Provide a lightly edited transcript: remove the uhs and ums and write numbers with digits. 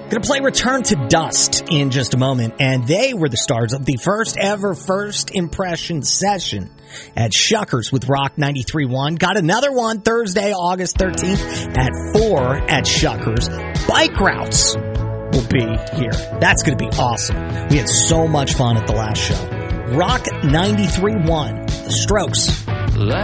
Going to play Return to Dust in just a moment, and they were the stars of the first ever First Impression session at Shuckers with Rock 93.1. Got another one Thursday, August 13th at 4 at Shuckers. Bike Routes will be here. That's going to be awesome. We had so much fun at the last show. Rock 93.1, The Strokes.